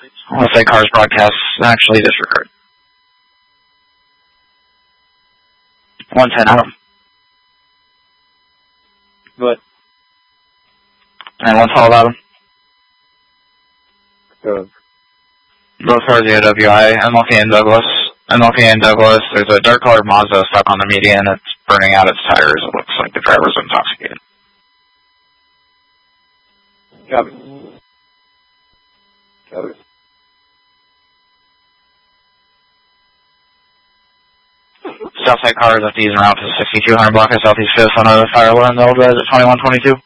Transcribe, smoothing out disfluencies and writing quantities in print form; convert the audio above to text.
Westside Cars broadcast actually disregard. 110 Adam. Good. And 112 Adam. Good. Both cars AWI, MLK and Douglas. MLK and Douglas, there's a dark colored Mazda stuck on the median. It's burning out its tires. It looks like the driver's intoxicated. Copy. Copy. Southside cars FDs around to 6200 block of Southeast 5th on a fire alarm. They'll res at 2122.